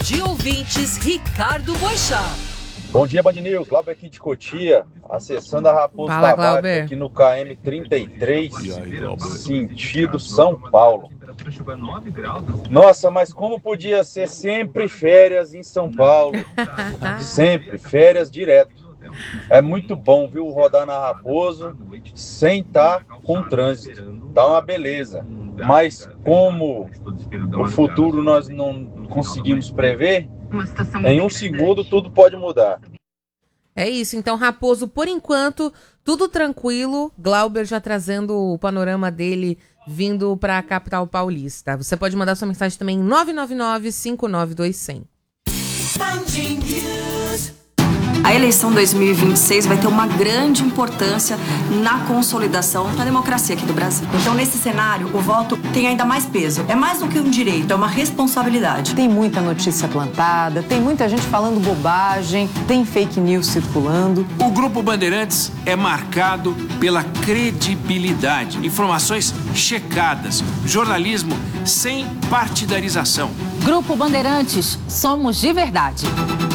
de Ouvintes, Ricardo Boechat. Bom dia, Band News. Glauber aqui de Cotia, acessando a Raposo Tavares aqui no KM 33, sentido São Paulo. Nossa, mas como podia ser sempre férias em São Paulo? Sempre, férias direto. É muito bom, viu, rodar na Raposo sem estar com trânsito. Dá uma beleza. Mas como o futuro nós não conseguimos prever, em um segundo tudo pode mudar. É isso, então Raposo, por enquanto, tudo tranquilo. Glauber já trazendo o panorama dele vindo para a capital paulista. Você pode mandar sua mensagem também em 999-592-100. A eleição 2026 vai ter uma grande importância na consolidação da democracia aqui do Brasil. Então, nesse cenário, o voto tem ainda mais peso. É mais do que um direito, é uma responsabilidade. Tem muita notícia plantada, tem muita gente falando bobagem, tem fake news circulando. O Grupo Bandeirantes é marcado pela credibilidade, informações checadas, jornalismo sem partidarização. Grupo Bandeirantes, somos de verdade.